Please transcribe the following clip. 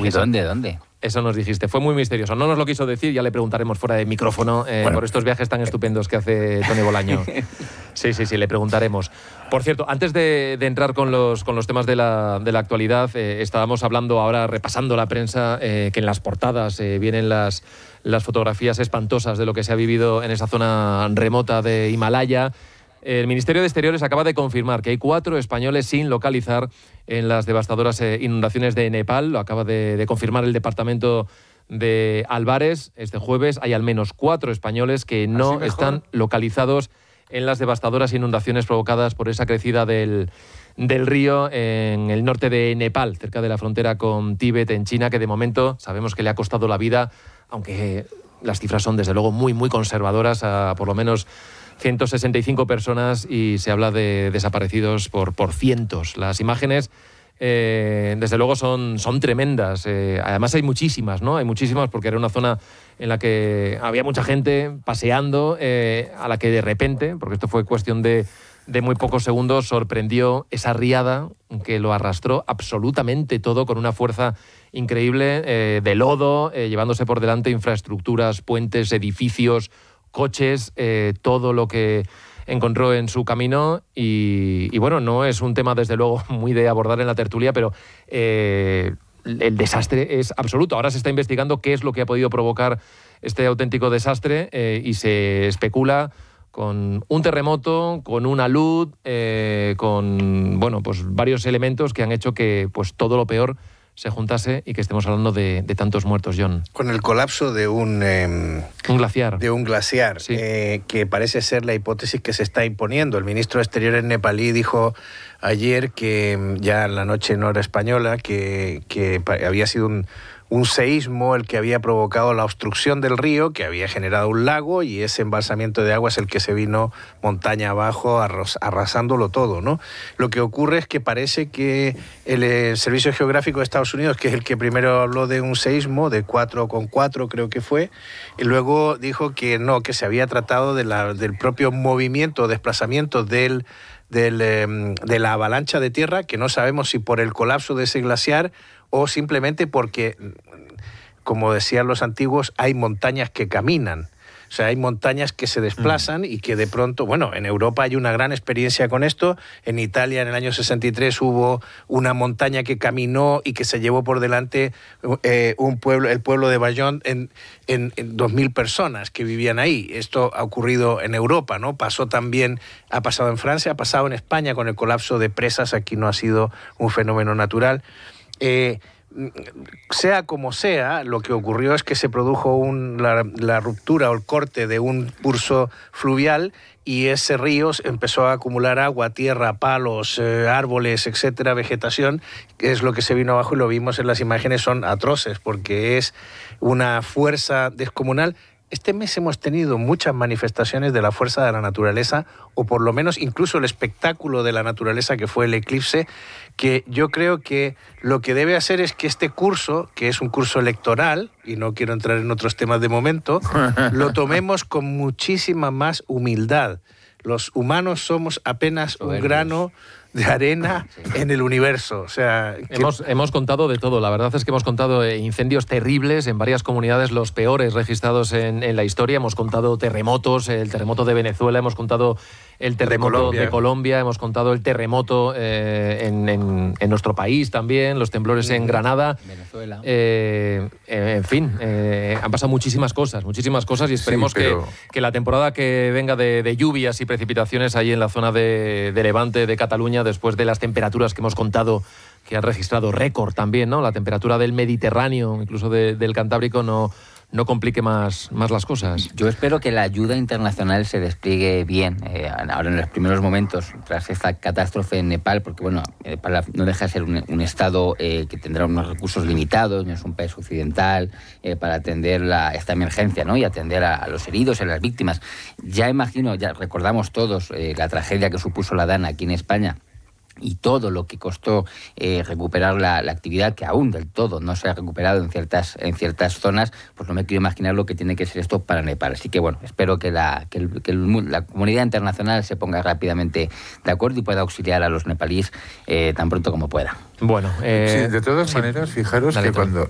Uy, ¿dónde? Eso nos dijiste. Fue muy misterioso. No nos lo quiso decir, ya le preguntaremos fuera de micrófono por estos viajes tan estupendos que hace Toni Bolaño. Sí, le preguntaremos. Por cierto, antes de entrar con los temas de la actualidad, estábamos hablando ahora, repasando la prensa, que en las portadas vienen las fotografías espantosas de lo que se ha vivido en esa zona remota de Himalaya. El Ministerio de Exteriores acaba de confirmar que hay 4 españoles sin localizar en las devastadoras inundaciones de Nepal. Lo acaba de confirmar el departamento de Álvarez este jueves. Hay al menos 4 españoles que no están localizados en las devastadoras inundaciones provocadas por esa crecida del río en el norte de Nepal, cerca de la frontera con Tíbet, en China, que de momento sabemos que le ha costado la vida, aunque las cifras son desde luego muy, muy conservadoras, a por lo menos 165 personas, y se habla de desaparecidos por cientos. Las imágenes, desde luego, son tremendas. Además hay muchísimas, ¿no? Hay muchísimas porque era una zona en la que había mucha gente paseando, a la que de repente, porque esto fue cuestión de muy pocos segundos, sorprendió esa riada que lo arrastró absolutamente todo con una fuerza increíble, de lodo, llevándose por delante infraestructuras, puentes, edificios, coches, todo lo que encontró en su camino. Y bueno, no es un tema desde luego muy de abordar en la tertulia, pero el desastre es absoluto. Ahora se está investigando qué es lo que ha podido provocar este auténtico desastre, y se especula con un terremoto, con una luz, con varios elementos que han hecho que todo lo peor se juntase y que estemos hablando de tantos muertos, John. Con el colapso de un glaciar. De un glaciar, sí. Que parece ser la hipótesis que se está imponiendo. El ministro de Exteriores nepalí dijo ayer que, ya en la noche en hora española, que había sido un seísmo el que había provocado la obstrucción del río, que había generado un lago, y ese embalsamiento de agua es el que se vino montaña abajo arrasándolo todo, ¿no? Lo que ocurre es que parece que el Servicio Geográfico de Estados Unidos, que es el que primero habló de un seísmo de 4,4, creo que fue, y luego dijo que no, que se había tratado del propio movimiento o desplazamiento de la avalancha de tierra, que no sabemos si por el colapso de ese glaciar o simplemente porque, como decían los antiguos, hay montañas que caminan. O sea, hay montañas que se desplazan y que de pronto, en Europa hay una gran experiencia con esto. En Italia en el año 63 hubo una montaña que caminó y que se llevó por delante el pueblo de Bayonne en 2.000 personas que vivían ahí. Esto ha ocurrido en Europa, ¿no? Ha pasado en Francia, ha pasado en España con el colapso de presas. Aquí no ha sido un fenómeno natural. Sea como sea, lo que ocurrió es que se produjo la ruptura o el corte de un curso fluvial, y ese río empezó a acumular agua, tierra, palos, árboles, etcétera, vegetación, que es lo que se vino abajo, y lo vimos en las imágenes. Son atroces porque es una fuerza descomunal. Este mes hemos tenido muchas manifestaciones de la fuerza de la naturaleza, o por lo menos incluso el espectáculo de la naturaleza que fue el eclipse, que yo creo que lo que debe hacer es que este curso, que es un curso electoral, y no quiero entrar en otros temas de momento, lo tomemos con muchísima más humildad. Los humanos somos apenas un grano de arena en el universo. O sea, hemos contado de todo. La verdad es que hemos contado incendios terribles en varias comunidades, los peores registrados en la historia. Hemos contado terremotos, el terremoto de Venezuela, hemos contado el terremoto de Colombia, hemos contado el terremoto en nuestro país también, los temblores en Granada. Venezuela. En fin, han pasado muchísimas cosas, y esperemos que la temporada que venga de lluvias y precipitaciones ahí en la zona de Levante, de Cataluña, después de las temperaturas que hemos contado, que han registrado récord también, ¿no? La temperatura del Mediterráneo, incluso del Cantábrico, no complique más las cosas. Yo espero que la ayuda internacional se despliegue bien ahora en los primeros momentos tras esta catástrofe en Nepal, porque Nepal no deja de ser un estado que tendrá unos recursos limitados, no es un país occidental, para atender esta emergencia, ¿no? Y atender a los heridos, a las víctimas. Ya recordamos todos la tragedia que supuso la Dana aquí en España, y todo lo que costó recuperar la actividad, que aún del todo no se ha recuperado en ciertas zonas. Pues no me quiero imaginar lo que tiene que ser esto para Nepal. Así que espero que la comunidad internacional se ponga rápidamente de acuerdo y pueda auxiliar a los nepalíes tan pronto como pueda. Sí, de todas maneras, fijaros que cuando